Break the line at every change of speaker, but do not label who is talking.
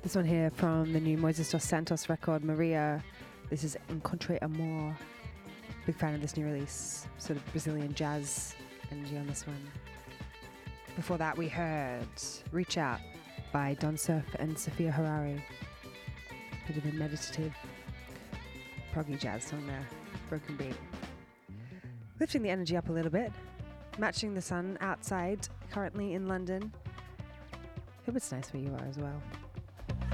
This one here from the new Moises dos Santos record, Maria. This is Encontre Amor. Big fan of this new release. Sort of Brazilian jazz energy on this one. Before that we heard Reach Out by Don Surf and Sophia Harari. Bit of a meditative proggy jazz song there. Broken beat. Lifting the energy up a little bit. Matching the sun outside, currently in London. Hope it's nice where you are as well.